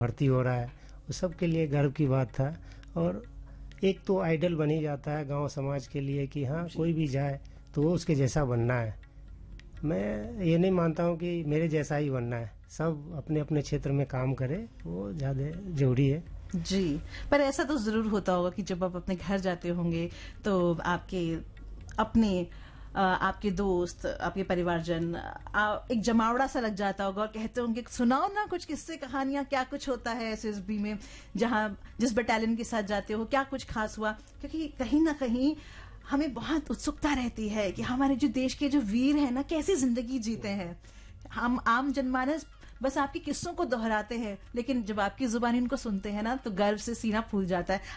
भर्ती हो रहा है, वो सबके लिए गर्व की बात था। और एक तो आइडल बन ही जाता है गांव समाज के लिए कि हाँ, कोई भी जाए तो वो उसके जैसा बनना है। मैं ये नहीं मानता हूँ कि मेरे जैसा ही बनना है, सब अपने अपने क्षेत्र में काम करे, वो ज़्यादा जरूरी है। जी, पर ऐसा तो ज़रूर होता होगा कि जब आप अपने घर जाते होंगे तो आपके अपने आपके दोस्त, आपके परिवारजन एक जमावड़ा सा लग जाता होगा और कहते होंगे सुनाओ ना कुछ किस्से कहानियां, क्या कुछ होता है एसएसबी में, जहां जिस बटालियन के साथ जाते हो क्या कुछ खास हुआ। क्योंकि कहीं ना कहीं हमें बहुत उत्सुकता रहती है कि हमारे जो देश के जो वीर हैं ना कैसी जिंदगी जीते हैं। हम आम जनमानस बस आपके किस्सों को दोहराते हैं, लेकिन जब आपकी जुबानी उनको सुनते हैं ना तो गर्व से सीना फूल जाता है।